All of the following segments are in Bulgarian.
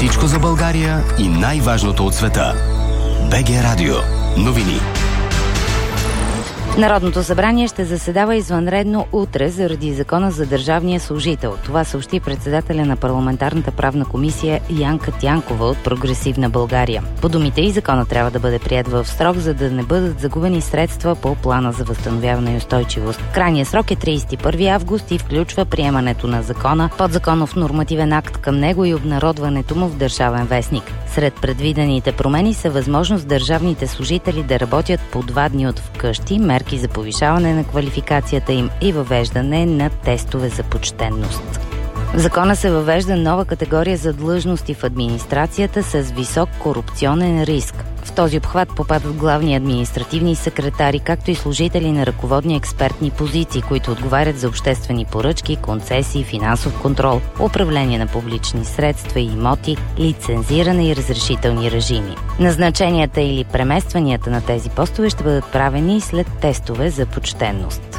Всичко за България и най-важното от света. БГ Радио. Новини. Народното събрание ще заседава извънредно утре заради закона за държавния служител. Това съобщи председателя на парламентарната правна комисия Янка Тянкова от Прогресивна България. По думите й, закона трябва да бъде приет в срок, за да не бъдат загубени средства по плана за възстановяване и устойчивост. Крайният срок е 31 август и включва приемането на закона, подзаконов нормативен акт към него и обнародването му в Държавен вестник. Сред предвидените промени са възможност държавните служители да работят по 2 дни от вкъщи, мерки за повишаване на квалификацията им и въвеждане на тестове за почтенност. В закона се въвежда нова категория за длъжности в администрацията с висок корупционен риск. В този обхват попадат главни административни секретари, както и служители на ръководни експертни позиции, които отговарят за обществени поръчки, концесии, финансов контрол, управление на публични средства и имоти, лицензиране и разрешителни режими. Назначенията или преместванията на тези постове ще бъдат правени след тестове за почтенност.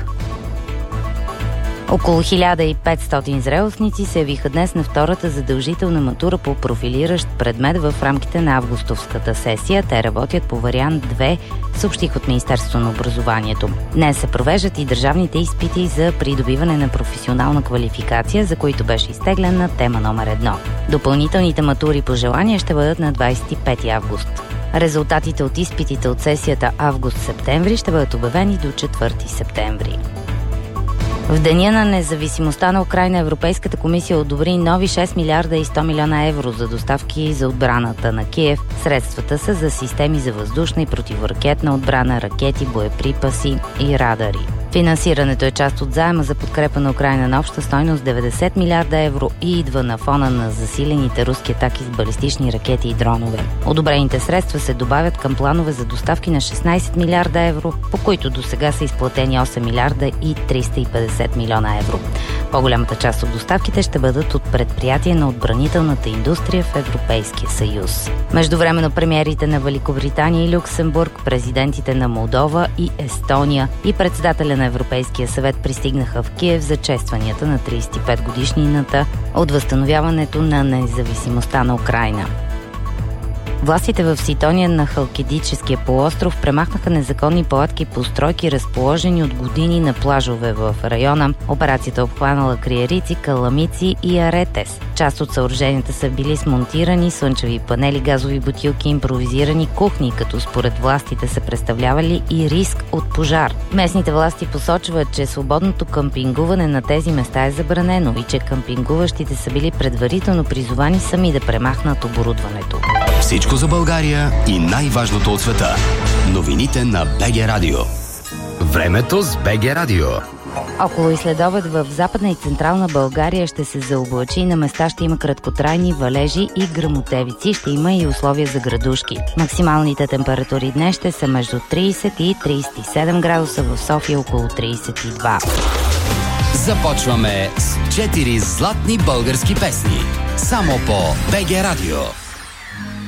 Около 1500 зрелостници се явиха днес на втората задължителна матура по профилиращ предмет в рамките на августовската сесия. Те работят по вариант 2, съобщих от Министерството на образованието. Днес се провеждат и държавните изпити за придобиване на професионална квалификация, за които беше изтеглена тема номер 1. Допълнителните матури по желание ще бъдат на 25 август. Резултатите от изпитите от сесията август-септември ще бъдат обявени до 4 септември. В деня на независимостта на Украйна Европейската комисия одобри нови 6 милиарда и 100 милиона евро за доставки за отбраната на Киев. Средствата са за системи за въздушна и противоракетна отбрана, ракети, боеприпаси и радари. Финансирането е част от заема за подкрепа на Украйна на обща стойност 90 милиарда евро и идва на фона на засилените руски атаки с балистични ракети и дронове. Одобрените средства се добавят към планове за доставки на 16 милиарда евро, по които до сега са изплатени 8 милиарда и 350 милиона евро. По-голямата част от доставките ще бъдат от предприятия на отбранителната индустрия в Европейския съюз. Междувременно премиерите на Великобритания и Люксембург, президентите на Молдова и Естония и председателя на Европейския съвет пристигнаха в Киев за честванията на 35-годишнината от възстановяването на независимостта на Украйна. Властите в Ситония на Халкидическия полуостров премахнаха незаконни палатки и постройки, разположени от години на плажове в района. Операцията обхванала Криерици, Каламици и Аретес. Част от съоръженията са били смонтирани слънчеви панели, газови бутилки, импровизирани кухни, като според властите са представлявали и риск от пожар. Местните власти посочват, че свободното къмпингуване на тези места е забранено и че къмпингуващите са били предварително призовани сами да премахнат оборудването. Всичко за България и най-важното от света. Новините на БГ Радио. Времето с БГ Радио. Около и следобед в Западна и Централна България ще се заоблачи, на места ще има краткотрайни валежи и гръмотевици, ще има и условия за градушки. Максималните температури днес ще са между 30 и 37 градуса, в София около 32. Започваме с 4 златни български песни. Само по БГ Радио.